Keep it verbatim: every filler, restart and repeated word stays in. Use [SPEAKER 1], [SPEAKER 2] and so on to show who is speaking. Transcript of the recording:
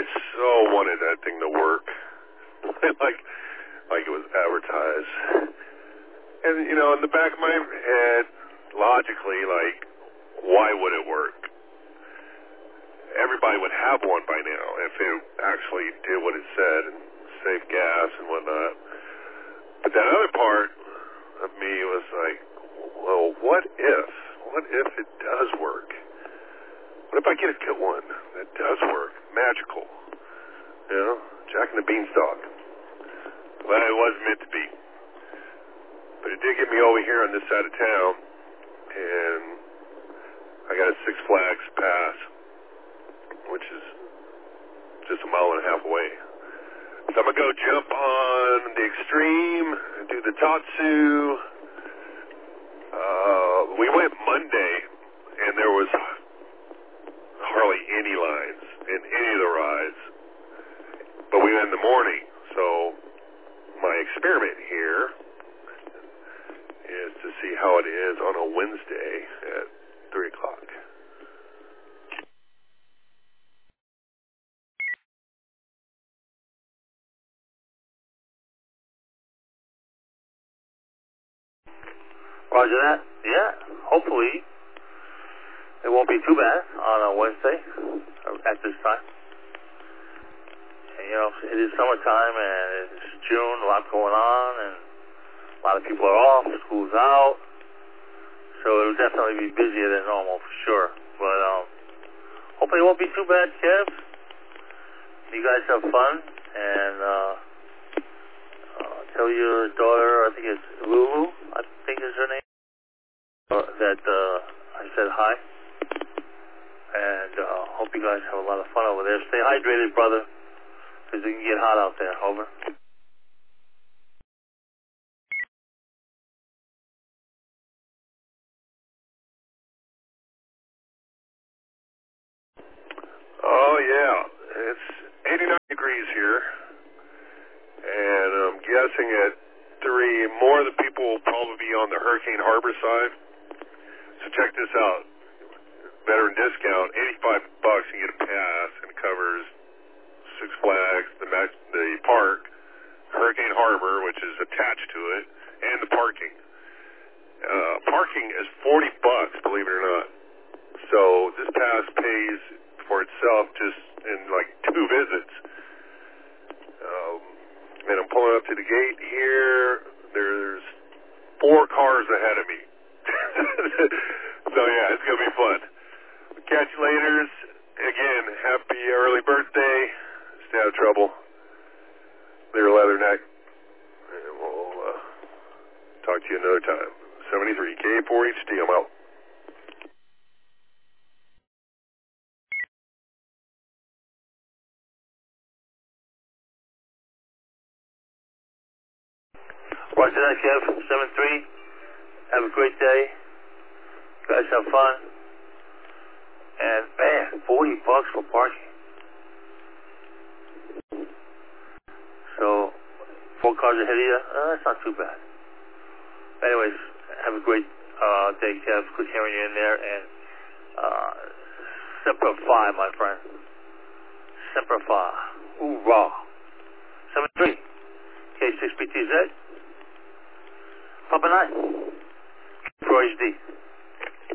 [SPEAKER 1] so wanted that thing to work. like, like it was advertised. And, you know, in the back of my head, logically, like, why would it work? Everybody would have one by now if it actually did what it said and saved gas and whatnot. But that other part of me was like, well, what if? What if it does work? What if I get a good one that does work? Magical. You know? Jack and the Beanstalk. Well, it wasn't meant to be. But it did get me over here on this side of town, and I got a Six Flags pass, which is just a mile and a half away. So I'm going to go jump on the Extreme and do the Tatsu. Uh, we went Monday, and there was hardly any lines in any of the rides. But we went in the morning, so my experiment here is to see how it is on a Wednesday at three o'clock.
[SPEAKER 2] Roger that. Yeah, hopefully it won't be too bad on a Wednesday at this time. And, you know, it is summertime and it's June, a lot going on, and a lot of people are off, school's out, so it'll definitely be busier than normal for sure. But um, hopefully it won't be too bad, Kev. You guys have fun, and uh, uh, tell your daughter, I think it's Lulu, I think is her name, uh, that uh, I said hi. And uh, hope you guys have a lot of fun over there. Stay hydrated, brother, because it can get hot out there. Over.
[SPEAKER 1] Oh, yeah. It's eighty-nine degrees here, and I'm guessing at three, more of the people will probably be on the Hurricane Harbor side. So check this out. Veteran discount, eighty-five bucks, you get a pass, and it covers Six Flags, the, the park, Hurricane Harbor, which is attached to it, and the parking. Uh, parking is forty bucks, believe it or not. So this pass pays for itself just in like two visits. Um, and I'm pulling up to the gate here. There's four cars ahead of me. So yeah, it's going to be fun. Catch you later. Again, happy early birthday. Stay out of trouble. Clear Leatherneck. And we'll uh, talk to you another time. seventy-three K four H D, I'm out.
[SPEAKER 2] Roger that, Kev. seven three. Have a great day. You guys have fun. And, man, forty bucks for parking. So, four cars ahead of you, uh, that's not too bad. Anyways, have a great uh, day, Kev. Good hearing you in there. And uh, Semper Fi, my friend. Semper Fi. Hoorah. seven three. K six B T Z. Papa nine. four H D.